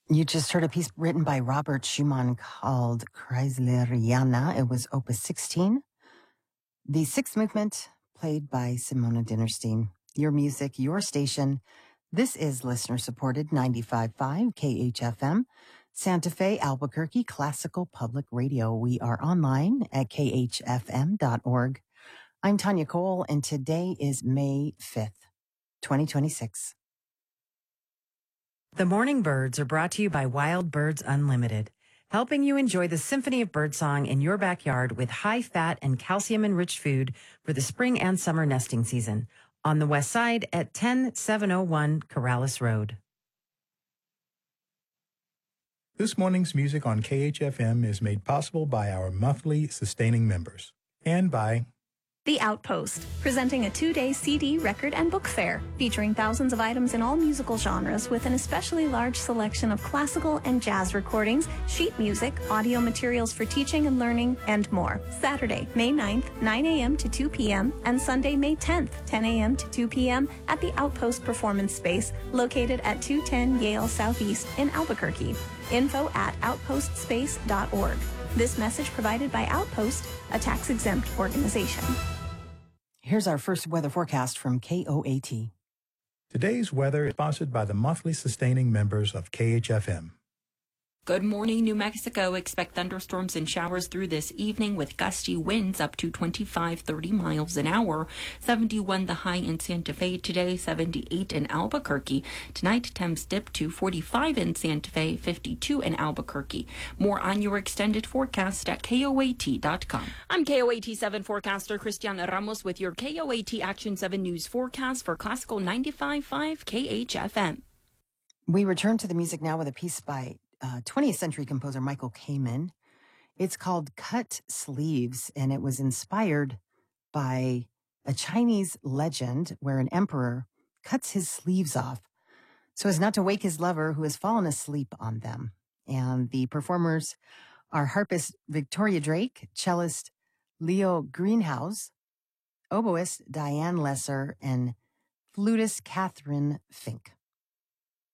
You just heard a piece written by Robert Schumann called Kreisleriana. It was Opus 16. The sixth movement played by Simona Dinnerstein. Your music, your station. This is listener-supported 95.5 KHFM, Santa Fe, Albuquerque, Classical Public Radio. We are online at khfm.org. I'm Tanya Cole, and today is May 5th, 2026. The Morning Birds are brought to you by Wild Birds Unlimited, helping you enjoy the symphony of birdsong in your backyard with high-fat and calcium-enriched food for the spring and summer nesting season. On the west side at 10701 Corrales Road. This morning's music on KHFM is made possible by our monthly sustaining members and by The Outpost, presenting a 2-day CD, record, and book fair, featuring thousands of items in all musical genres with an especially large selection of classical and jazz recordings, sheet music, audio materials for teaching and learning, and more. Saturday, May 9th, 9 a.m. to 2 p.m., and Sunday, May 10th, 10 a.m. to 2 p.m. at the Outpost Performance Space, located at 210 Yale Southeast in Albuquerque. Info at outpostspace.org. This message provided by Outpost, a tax-exempt organization. Here's our first weather forecast from KOAT. Today's weather is sponsored by the monthly sustaining members of KHFM. Good morning, New Mexico. Expect thunderstorms and showers through this evening with gusty winds up to 25-30 miles an hour. 71 the high in Santa Fe today, 78 in Albuquerque. Tonight, temps dip to 45 in Santa Fe, 52 in Albuquerque. More on your extended forecast at KOAT.com. I'm KOAT 7 forecaster Cristiana Ramos with your KOAT Action 7 News forecast for Classical 95.5 KHFM. We return to the music now with a piece by 20th century composer Michael Kamen. It's called Cut Sleeves, and it was inspired by a Chinese legend where an emperor cuts his sleeves off so as not to wake his lover who has fallen asleep on them. And the performers are harpist Victoria Drake, cellist Leo Greenhouse, oboist Diane Lesser, and flutist Catherine Fink.